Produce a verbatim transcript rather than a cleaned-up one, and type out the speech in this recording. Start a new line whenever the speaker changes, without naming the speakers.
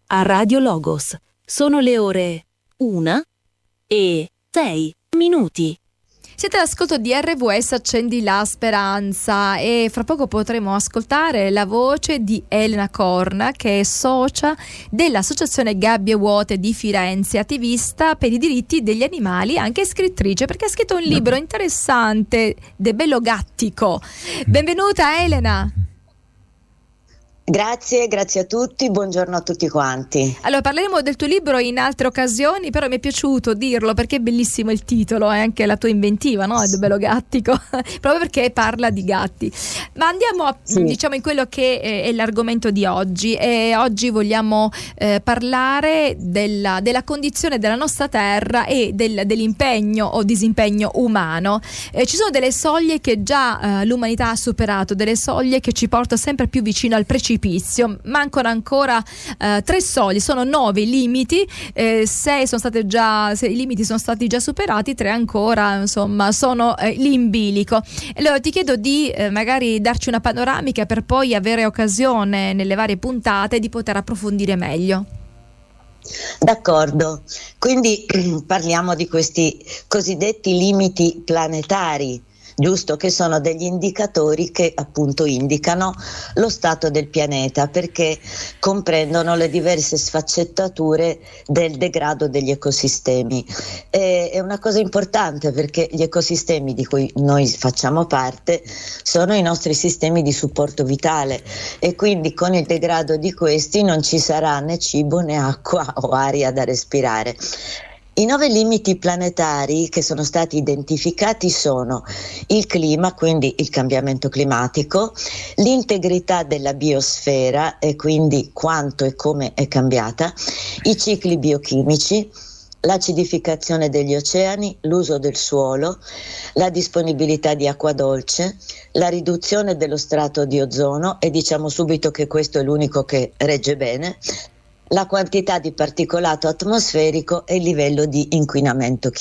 a Radio Logos. Sono le ore una e sei minuti.
Siete all'ascolto di R V S Accendi la Speranza e fra poco potremo ascoltare la voce di Elena Corna, che è socia dell'Associazione Gabbie Vuote di Firenze, attivista per i diritti degli animali, anche scrittrice, perché ha scritto un libro interessante, De Bello Gattico. Benvenuta Elena.
Grazie, grazie a tutti, buongiorno a tutti quanti.
Allora, parleremo del tuo libro in altre occasioni, però mi è piaciuto dirlo perché è bellissimo il titolo e anche la tua inventiva, no? È De Bello Gattico, proprio perché parla di gatti. Ma andiamo a, sì. diciamo in quello che è, è l'argomento di oggi, e oggi vogliamo eh, parlare della, della condizione della nostra terra e del, dell'impegno o disimpegno umano. Eh, ci sono delle soglie che già eh, l'umanità ha superato, delle soglie che ci portano sempre più vicino al precipizio. Mancano ancora eh, tre soglie, sono nove i limiti, eh, sei sono state già, sei i limiti sono stati già superati, tre ancora, insomma, sono eh, lì in bilico. E allora ti chiedo di eh, magari darci una panoramica per poi avere occasione nelle varie puntate di poter approfondire meglio.
D'accordo, quindi parliamo di questi cosiddetti limiti planetari, giusto, che sono degli indicatori che appunto indicano lo stato del pianeta, perché comprendono le diverse sfaccettature del degrado degli ecosistemi. E, è una cosa importante perché gli ecosistemi di cui noi facciamo parte sono i nostri sistemi di supporto vitale, e quindi con il degrado di questi non ci sarà né cibo né acqua o aria da respirare. I nove limiti planetari che sono stati identificati sono il clima, quindi il cambiamento climatico, l'integrità della biosfera e quindi quanto e come è cambiata, i cicli biochimici, l'acidificazione degli oceani, l'uso del suolo, la disponibilità di acqua dolce, la riduzione dello strato di ozono, e diciamo subito che questo è l'unico che regge bene, la quantità di particolato atmosferico e il livello di inquinamento